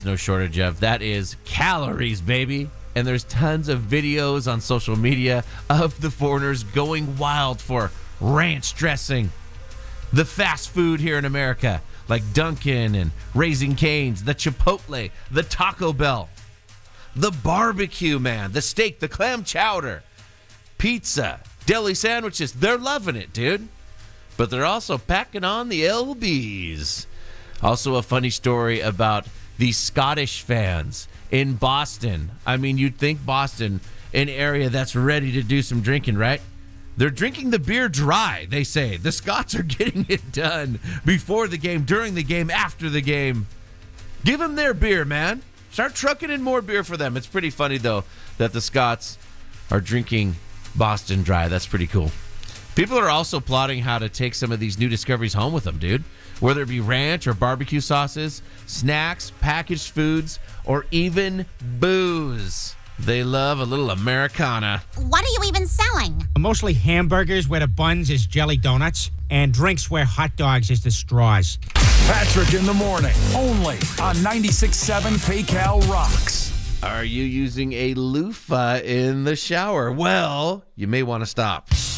no shortage of. That is calories, baby. And there's tons of videos on social media of the foreigners going wild for ranch dressing. The fast food here in America, like Dunkin' and Raising Cane's, the Chipotle, the Taco Bell, the barbecue, man, the steak, the clam chowder, pizza, deli sandwiches. They're loving it, dude. But they're also packing on the LBs. Also a funny story about the Scottish fans in Boston. I mean, you'd think Boston, an area that's ready to do some drinking, right? They're drinking the beer dry, they say. The Scots are getting it done before the game, during the game, after the game. Give them their beer, man. Start trucking in more beer for them. It's pretty funny, though, that the Scots are drinking Boston dry. That's pretty cool. People are also plotting how to take some of these new discoveries home with them, dude. Whether it be ranch or barbecue sauces, snacks, packaged foods, or even booze. They love a little Americana. What are you even selling? Mostly hamburgers where the buns is jelly donuts, and drinks where hot dogs is the straws. Patrick in the morning, only on 96.7 PayCal Rocks. Are you using a loofah in the shower? Well, you may want to stop.